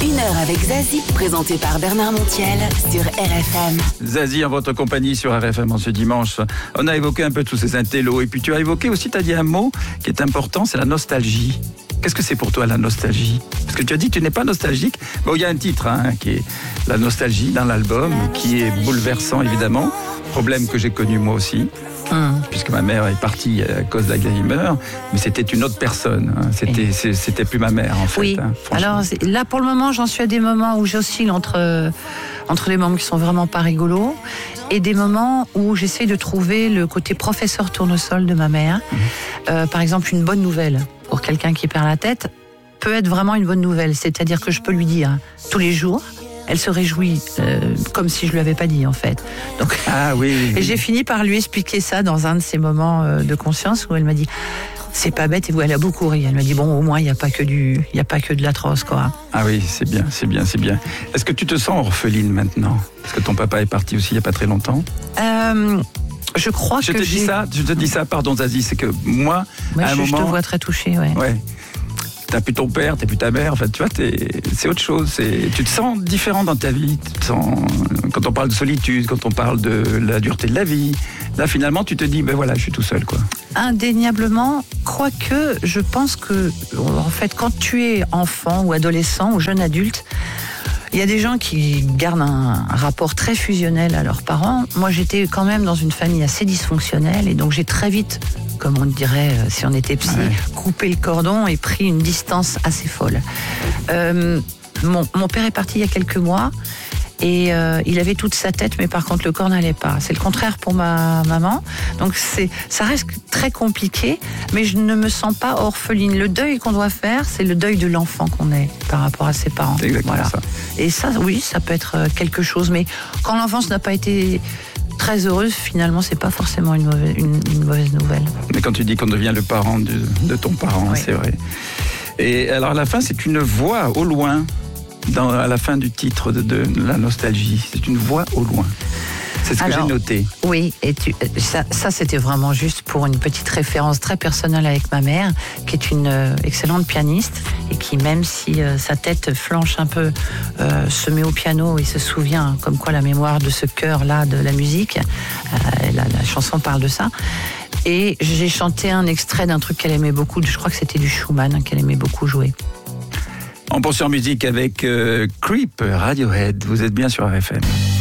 Une heure avec Zazie, présentée par Bernard Montiel sur RFM. Zazie en votre compagnie sur RFM en ce dimanche. On a évoqué un peu tous ces intellos et puis tu as évoqué aussi, tu as dit un mot qui est important, c'est la nostalgie. Qu'est-ce que c'est pour toi la nostalgie? Parce que tu as dit que tu n'es pas nostalgique. Bon, il y a un titre qui est la nostalgie dans l'album, qui est bouleversant évidemment. Problème que j'ai connu moi aussi. Puisque ma mère est partie à cause d'Alzheimer, mais c'était une autre personne. C'était plus ma mère en fait. Oui. Alors là pour le moment, j'en suis à des moments où j'oscille entre des moments qui sont vraiment pas rigolos et des moments où j'essaie de trouver le côté professeur tournesol de ma mère. Par exemple, une bonne nouvelle pour quelqu'un qui perd la tête peut être vraiment une bonne nouvelle. C'est-à-dire que je peux lui dire tous les jours. Elle se réjouit comme si je lui avais pas dit en fait. Donc, oui. Et j'ai fini par lui expliquer ça dans un de ces moments de conscience où elle m'a dit c'est pas bête et elle a beaucoup ri. Elle m'a dit bon au moins il y a pas que de l'atroce quoi. Ah oui c'est bien. Est-ce que tu te sens orpheline maintenant? Parce que ton papa est parti aussi il y a pas très longtemps. Je crois je te dis ça, pardon Zazie, c'est que moi à un moment. Je te vois très touchée, ouais. T'as plus ton père, t'as plus ta mère, en fait, tu vois, c'est autre chose. Tu te sens différent dans ta vie. Quand on parle de solitude, quand on parle de la dureté de la vie, là, finalement, tu te dis, ben voilà, je suis tout seul, quoi. Indéniablement, quoique, je pense que, en fait, quand tu es enfant ou adolescent ou jeune adulte, il y a des gens qui gardent un rapport très fusionnel à leurs parents. Moi, j'étais quand même dans une famille assez dysfonctionnelle et donc j'ai très vite, comme on dirait si on était psy, coupé le cordon et pris une distance assez folle. Mon père est parti il y a quelques mois et il avait toute sa tête, mais par contre le corps n'allait pas. C'est le contraire pour ma maman. Donc ça reste très compliqué, mais je ne me sens pas orpheline. Le deuil qu'on doit faire, c'est le deuil de l'enfant qu'on est par rapport à ses parents. C'est exactement ça. Et ça, oui, ça peut être quelque chose. Mais quand l'enfance n'a pas été très heureuse, finalement, c'est pas forcément une mauvaise nouvelle. Mais quand tu dis qu'on devient le parent de ton parent, oui. C'est vrai. Et alors à la fin, c'est une voix au loin. À la fin du titre de la nostalgie, c'est une voix au loin. C'est ce que j'ai noté. Oui, et ça c'était vraiment juste pour une petite référence très personnelle avec ma mère, qui est une excellente pianiste et qui, même si sa tête flanche un peu, se met au piano et se souvient comme quoi la mémoire de ce cœur-là de la musique, la chanson parle de ça. Et j'ai chanté un extrait d'un truc qu'elle aimait beaucoup, je crois que c'était du Schumann, qu'elle aimait beaucoup jouer. On pense en musique avec Creep, Radiohead. Vous êtes bien sur RFM.